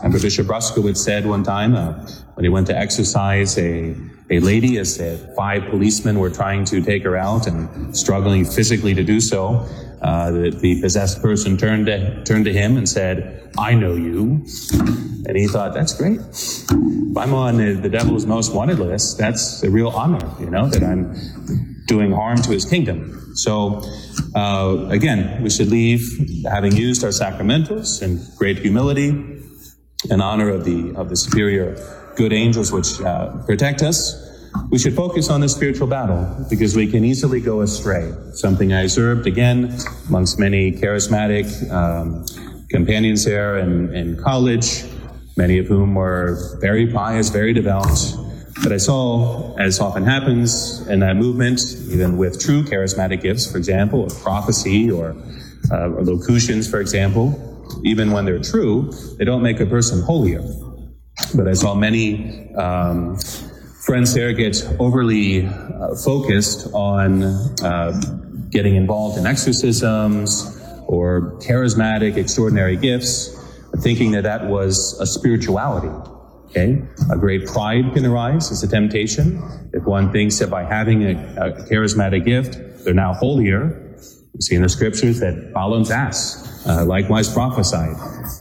And Bishop Bruskowitz said one time when he went to exercise a lady, as 5 policemen were trying to take her out and struggling physically to do so, the possessed person turned to him and said, "I know you." And he thought, that's great. If I'm on the devil's most wanted list, that's a real honor, that I'm doing harm to his kingdom. So, again, we should leave, having used our sacramentals in great humility, in honor of the superior good angels which protect us. We should focus on the spiritual battle, because we can easily go astray. Something I observed, again, amongst many charismatic companions there in college, many of whom were very pious, very devout. But I saw, as often happens in that movement, even with true charismatic gifts, for example, of prophecy or locutions, for example, even when they're true, they don't make a person holier. But I saw many friends there get overly focused on getting involved in exorcisms or charismatic, extraordinary gifts, thinking that was a spirituality. Okay? A great pride can arise as a temptation. If one thinks that by having a charismatic gift, they're now holier. We see in the scriptures that Balaam's ass likewise prophesied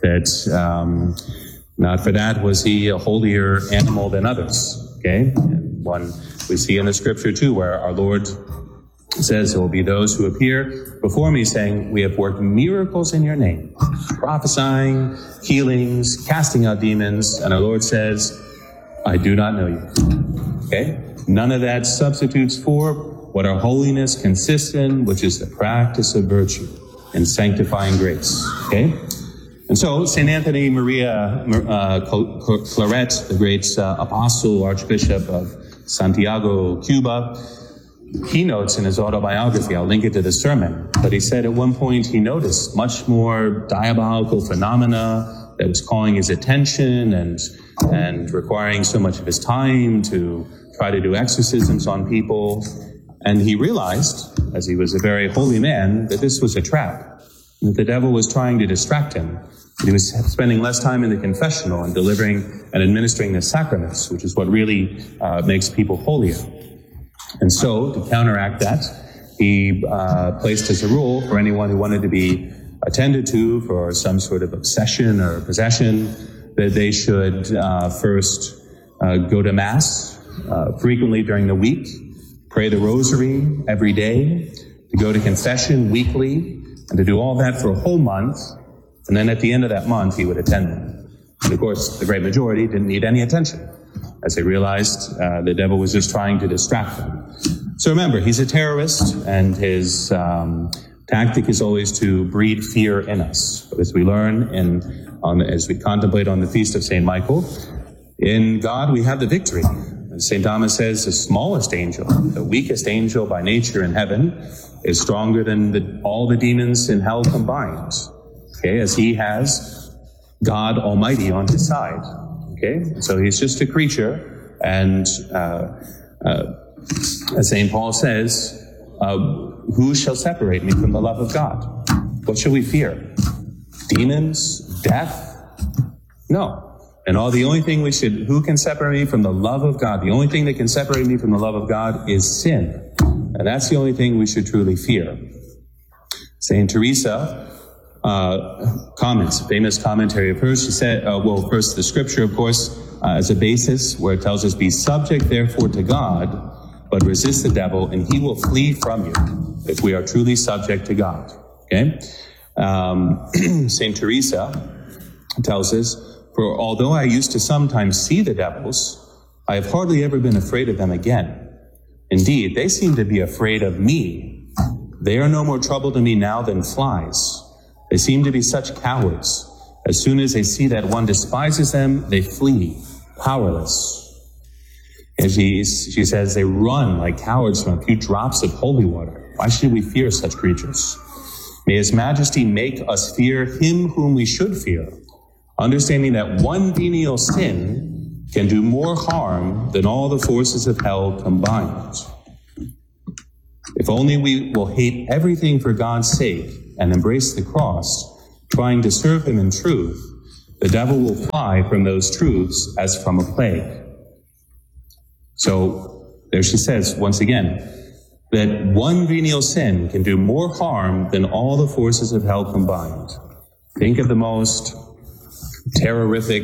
that not for that was he a holier animal than others. Okay? And one we see in the scripture too, where our Lord says, there will be those who appear before me saying, we have worked miracles in your name, prophesying, healings, casting out demons. And our Lord says, I do not know you. Okay? None of that substitutes for what our holiness consists in, which is the practice of virtue and sanctifying grace. Okay? And so, St. Anthony Maria Claret, the great apostle, archbishop of Santiago, Cuba, he notes in his autobiography, I'll link it to the sermon, but he said at one point he noticed much more diabolical phenomena that was calling his attention and requiring so much of his time to try to do exorcisms on people. And he realized, as he was a very holy man, that this was a trap, that the devil was trying to distract him. He was spending less time in the confessional and delivering and administering the sacraments, which is what really makes people holier. And so, to counteract that, he placed as a rule for anyone who wanted to be attended to for some sort of obsession or possession, that they should first go to Mass frequently during the week, pray the Rosary every day, to go to confession weekly, and to do all that for a whole month. And then at the end of that month, he would attend them. And of course, the great majority didn't need any attention, as they realized the devil was just trying to distract them. So remember, he's a terrorist, and his tactic is always to breed fear in us. But as we learn as we contemplate on the feast of St. Michael, in God we have the victory. As St. Thomas says, the smallest angel, the weakest angel by nature in heaven, is stronger than all the demons in hell combined. Okay, as he has God Almighty on his side. Okay, so he's just a creature, and as St. Paul says, who shall separate me from the love of God? What shall we fear? Demons? Death? No. And the only thing who can separate me from the love of God? The only thing that can separate me from the love of God is sin. And that's the only thing we should truly fear. St. Teresa comments, a famous commentary of hers, she said, first the scripture, of course, as a basis, where it tells us, be subject therefore to God, but resist the devil, and he will flee from you, if we are truly subject to God. Okay? St. Teresa tells us, for although I used to sometimes see the devils, I have hardly ever been afraid of them again. Indeed, they seem to be afraid of me. They are no more trouble to me now than flies. They seem to be such cowards. As soon as they see that one despises them, they flee, powerless. And she says they run like cowards from a few drops of holy water. Why should we fear such creatures? May His Majesty make us fear Him whom we should fear, understanding that one venial sin can do more harm than all the forces of hell combined. If only we will hate everything for God's sake and embrace the cross, trying to serve Him in truth, the devil will fly from those truths as from a plague. So there she says, once again, that one venial sin can do more harm than all the forces of hell combined. Think of the most terrific,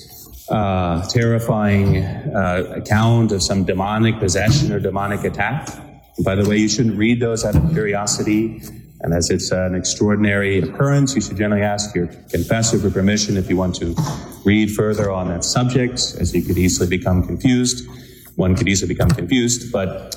terrifying account of some demonic possession or demonic attack. And by the way, you shouldn't read those out of curiosity. And as it's an extraordinary occurrence, you should generally ask your confessor for permission if you want to read further on that subject, as you could easily become confused. One could easily become confused. But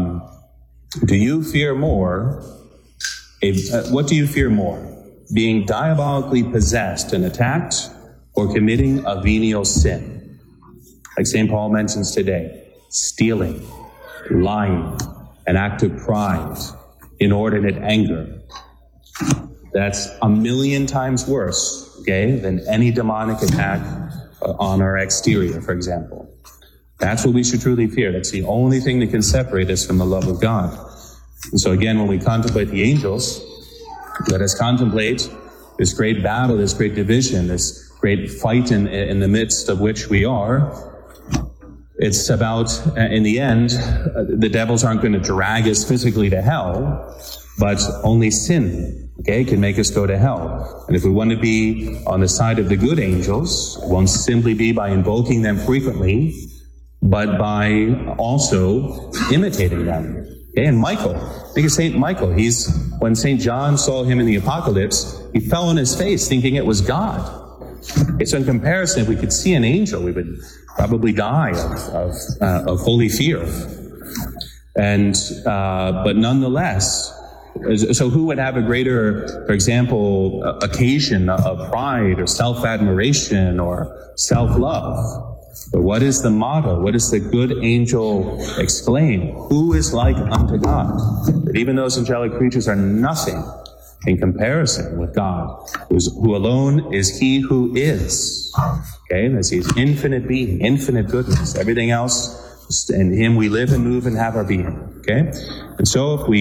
do you fear more? What do you fear more? Being diabolically possessed and attacked, or committing a venial sin? Like St. Paul mentions today, stealing, lying, an act of pride, inordinate anger. That's 1,000,000 times worse, okay, than any demonic attack on our exterior, for example. That's what we should truly fear. That's the only thing that can separate us from the love of God. And so again, when we contemplate the angels, let us contemplate this great battle, this great division, this great fight in the midst of which we are. It's about, in the end, the devils aren't going to drag us physically to hell, but only sin, okay, can make us go to hell. And if we want to be on the side of the good angels, it won't simply be by invoking them frequently, but by also imitating them. Okay, and Michael, think of St. Michael. When St. John saw him in the Apocalypse, he fell on his face thinking it was God. Okay, so in comparison, if we could see an angel, we would probably die of holy fear. And, but nonetheless, so who would have a greater, for example, occasion of pride or self-admiration or self-love? But what is the motto? What does the good angel exclaim? Who is like unto God? That even those angelic creatures are nothing in comparison with God, who alone is he who is. Okay, as he's infinite being, infinite goodness. Everything else, in him we live and move and have our being. Okay? And so if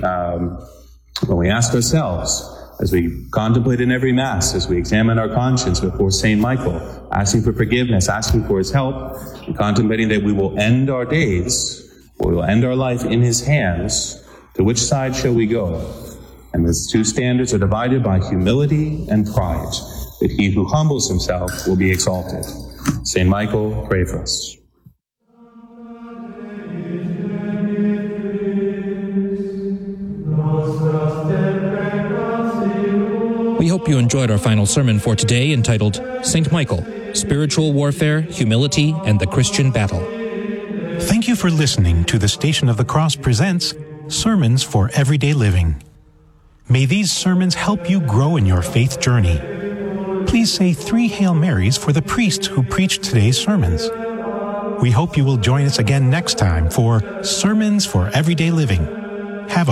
when we ask ourselves, as we contemplate in every Mass, as we examine our conscience before St. Michael, asking for forgiveness, asking for his help, and contemplating that we will end our days, we will end our life in his hands, to which side shall we go? And these two standards are divided by humility and pride, that he who humbles himself will be exalted. St. Michael, pray for us. We hope you enjoyed our final sermon for today, entitled St. Michael, Spiritual Warfare, Humility, and the Christian Battle. Thank you for listening to the Station of the Cross presents Sermons for Everyday Living. May these sermons help you grow in your faith journey. Please say 3 Hail Marys for the priest who preached today's sermons. We hope you will join us again next time for Sermons for Everyday Living.